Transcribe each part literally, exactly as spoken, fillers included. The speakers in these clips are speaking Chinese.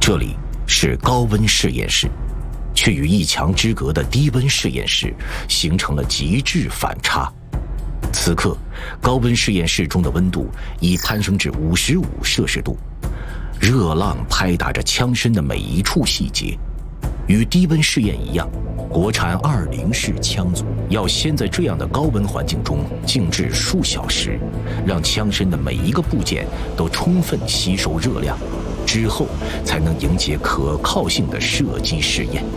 这里是高温试验室，却与一墙之隔的低温试验室形成了极致反差。此刻，高温试验室中的温度已攀升至五十五摄氏度，热浪拍打着枪身的每一处细节。与低温试验一样，国产二零式枪组要先在这样的高温环境中静置数小时，让枪身的每一个部件都充分吸收热量，之后才能迎接可靠性的射击试验。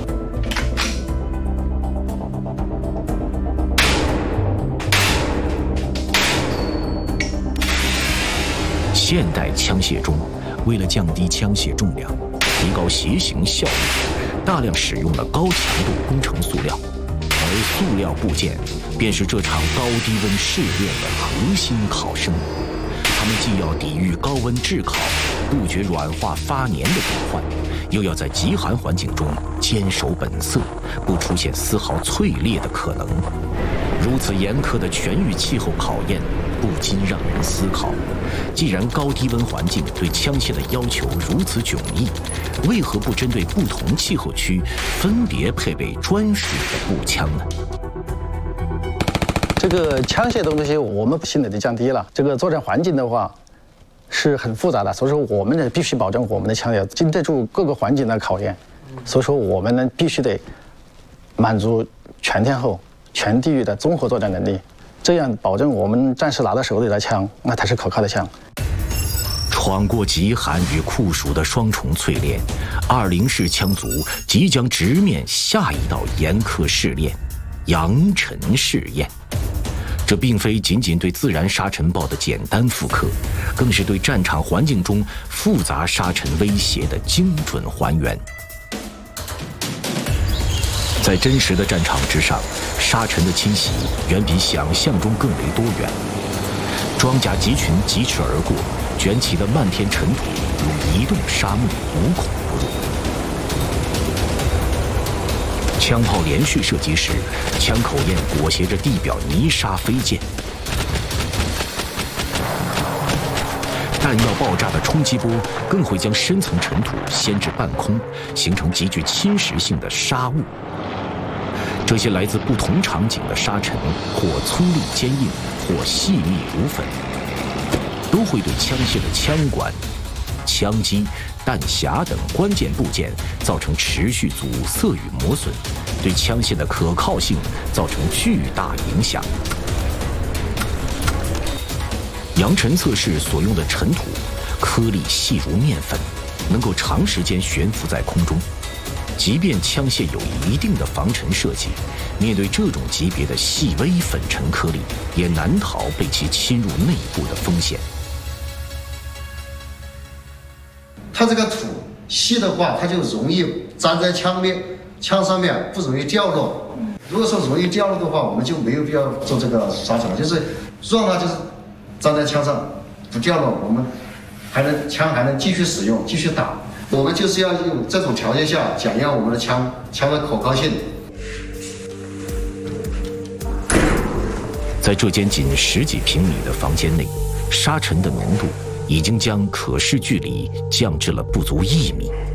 现代枪械中，为了降低枪械重量，提高携行效率，大量使用了高强度工程塑料，而塑料部件便是这场高低温试炼的核心考生。它们既要抵御高温炙烤，杜绝软化发黏的隐患，又要在极寒环境中坚守本色，不出现丝毫脆裂的可能。如此严苛的全域气候考验，不禁让人思考：既然高低温环境对枪械的要求如此迥异，为何不针对不同气候区分别配备专属的步枪呢？ 这个枪械的东西，我们性能得降低了。这个作战环境的话，是很复杂的，所以说我们呢必须保证我们的枪械经得住各个环境的考验。所以说我们呢必须得满足全天候、全地域的综合作战能力，这样保证我们战士拿到手里的枪，那才是可靠的枪。 闯过极寒与酷暑的双重淬炼，二零式枪组即将直面下一道严苛试炼——扬尘试验。这并非仅仅对自然沙尘暴的简单复刻，更是对战场环境中复杂沙尘威胁的精准还原。在真实的战场之上，沙尘的侵袭远比想象中更为多元。装甲集群疾驰而过，卷起的漫天尘土如移动沙漠，无孔不入。枪炮连续射击时，枪口焰裹挟着地表泥沙飞溅。弹药爆炸的冲击波更会将深层尘土掀至半空，形成极具侵蚀性的沙雾。这些来自不同场景的沙尘，或粗粝坚硬，或细密如粉，都会对枪械的枪管、枪机、弹匣等关键部件造成持续阻塞与磨损，对枪械的可靠性造成巨大影响。扬尘测试所用的尘土颗粒细如面粉，能够长时间悬浮在空中。即便枪械有一定的防尘设计，面对这种级别的细微粉尘颗粒，也难逃被其侵入内部的风险。 它这个土细的话，它就容易粘在枪面、枪上面，不容易掉落。如果说容易掉落的话，我们就没有必要做这个沙尘了，就是让它就是粘在枪上不掉落，我们还能枪还能继续使用、继续打。我们就是要用这种条件下检验我们的枪枪的可靠性。 在这间仅十几平米的房间内，沙尘的浓度已经将可视距离降至了不足一米。